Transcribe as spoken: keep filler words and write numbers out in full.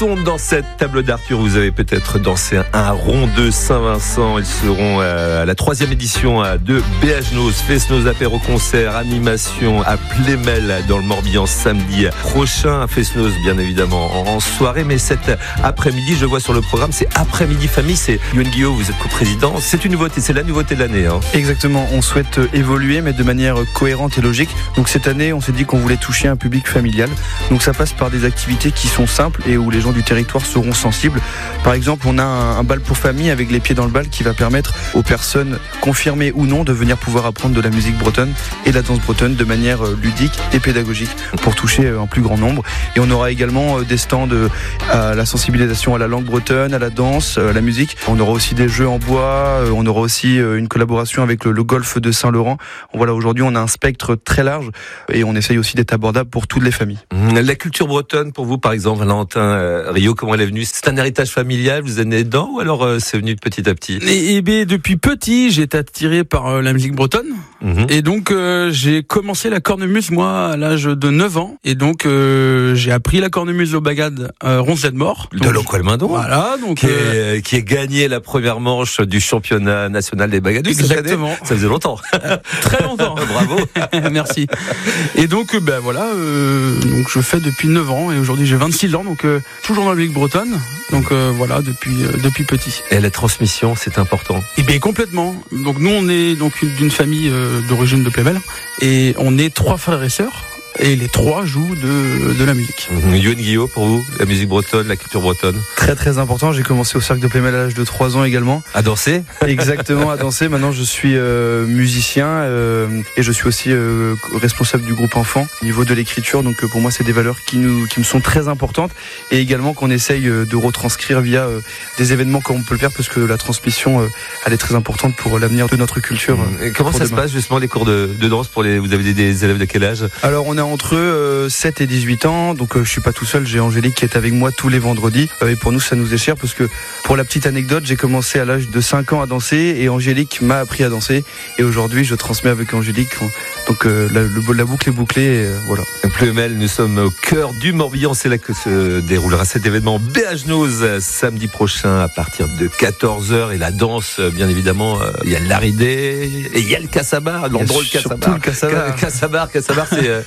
sont dans cette table d'Arthur. Vous avez peut-être dansé un rond de Saint-Vincent. Ils seront à la troisième édition de Béajnos, Fest-Noz apéro concert, animation à Plémel dans le Morbihan samedi prochain. Fest-Noz bien évidemment en soirée, mais cet après-midi, je vois sur le programme, c'est après-midi famille. C'est Yoann Guillot, vous êtes co-président. C'est une nouveauté, c'est la nouveauté de l'année. Hein. Exactement, on souhaite évoluer, mais de manière cohérente et logique. Donc cette année, on s'est dit qu'on voulait toucher un public familial. Donc ça passe par des activités qui sont simples et où les gens du territoire seront sensibles. Par exemple, on a un, un bal pour famille avec les pieds dans le bal qui va permettre aux personnes confirmées ou non de venir pouvoir apprendre de la musique bretonne et de la danse bretonne de manière ludique et pédagogique pour toucher un plus grand nombre. Et on aura également des stands à la sensibilisation à la langue bretonne, à la danse, à la musique. On aura aussi des jeux en bois, on aura aussi une collaboration avec le, le golfe de Saint-Laurent. Voilà, aujourd'hui on a un spectre très large et on essaye aussi d'être abordable pour toutes les familles. La culture bretonne pour vous par exemple, Valentin euh, Rio, comment elle est venue? C'est un héritage familial, vous êtes né dedans ou alors euh, c'est venu petit à petit? Et, et bien, depuis petit, j'ai été attiré par euh, la musique bretonne. Mmh. Et donc euh, j'ai commencé la cornemuse moi à l'âge de neuf ans. Et donc euh, j'ai appris la cornemuse au bagad euh, Roncelet de Mort. De Locoalmendon. Voilà, donc qui, euh... est, qui est gagné la première manche du championnat national des bagadous. Exactement. Ça faisait longtemps. Euh, très longtemps. Bravo. Merci. Et donc ben voilà, euh, donc je fais depuis neuf ans et aujourd'hui j'ai vingt-six ans, donc euh, toujours dans la musique bretonne. Donc euh, voilà, depuis euh, depuis petit. Et la transmission, c'est important. Et bien complètement. Donc nous on est donc d'une famille euh, d'origine de Plémel et on est trois frères et sœurs. Et les trois jouent de, de la musique. Mmh. Yoann Guillot, pour vous, la musique bretonne, la culture bretonne? Très très important, j'ai commencé au cercle de Plémel à l'âge de trois ans également. À danser? Exactement, à danser. Maintenant je suis euh, musicien euh, et je suis aussi euh, responsable du groupe enfant au niveau de l'écriture. Donc euh, pour moi c'est des valeurs qui, nous, qui me sont très importantes et également qu'on essaye euh, de retranscrire via euh, des événements comme on peut le faire parce que la transmission euh, elle est très importante pour l'avenir de notre culture. Mmh. Et comment ça demain. se passe justement les cours de, de danse pour les, vous avez des, des élèves de quel âge? Alors on a entre euh, sept et dix-huit ans, donc euh, je suis pas tout seul, j'ai Angélique qui est avec moi tous les vendredis euh, et pour nous ça nous est cher parce que pour la petite anecdote, j'ai commencé à l'âge de cinq ans à danser et Angélique m'a appris à danser et aujourd'hui je transmets avec Angélique, donc euh, la, le, la boucle est bouclée et euh, voilà. Plémel, nous sommes au cœur du Morbihan, c'est là que se déroulera cet événement Béajnos samedi prochain à partir de quatorze heures et la danse bien évidemment, il y a l'aridé et il y a le Cassabar, l'endroit le Cassabar. Le Cassabar. Cassabar, Cassabar c'est